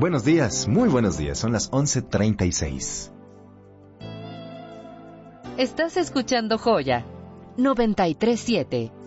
Buenos días, muy buenos días. Son las 11:36. Estás escuchando Joya 93.7.